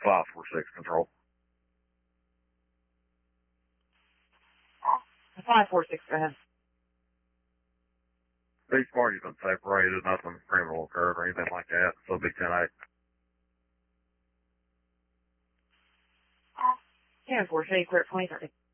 546 control. 546, go ahead. These parties been separated, nothing criminal occurred or anything like that, so be 10-8. 10-4, clear at 2030.